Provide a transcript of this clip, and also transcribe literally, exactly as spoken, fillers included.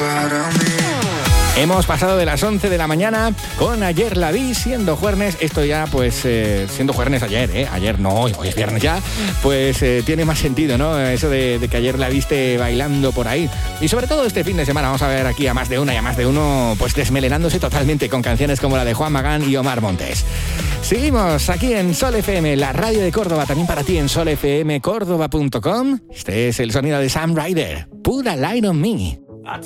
para mí. Hemos pasado de las once de la mañana con Ayer la vi, siendo jueves. Esto ya, pues, eh, siendo jueves ayer, ¿eh? Ayer no, hoy es viernes ya. Pues eh, tiene más sentido, ¿no? Eso de, de que ayer la viste bailando por ahí. Y sobre todo este fin de semana vamos a ver aquí a más de una y a más de uno, pues desmelenándose totalmente con canciones como la de Juan Magán y Omar Montes. Seguimos aquí en Sol F M, la radio de Córdoba, también para ti en sol f m córdoba punto com. Este es el sonido de Sam Ryder, Put a Light on Me.